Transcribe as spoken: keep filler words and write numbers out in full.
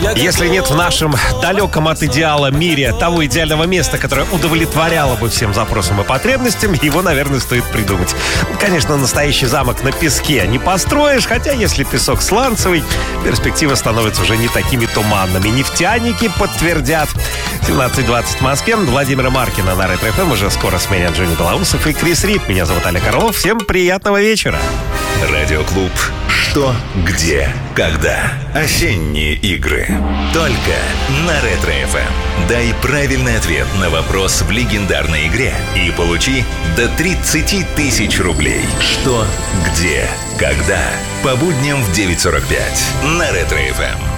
Если нет в нашем далеком от идеала мире того идеального места, которое удовлетворяло бы всем запросам и потребностям, его, наверное, стоит придумать. Конечно, настоящий замок на песке не построишь, хотя если песок сланцевый, перспективы становятся уже не такими туманными. Нефтяники подтвердят. семнадцать двадцать в Москве. Владимира Маркина на Ретро-эф эм уже скоро сменят Джонни Белоусов и Крис Рип. Меня зовут Олег Орлов. Всем приятного вечера. Радиоклуб «Что, где, когда». Осенние игры. Только на Ретро-эф эм. Дай правильный ответ на вопрос в легендарной игре и получи до тридцать тысяч рублей. Что, где, когда. По будням в девять сорок пять на Ретро-эф эм.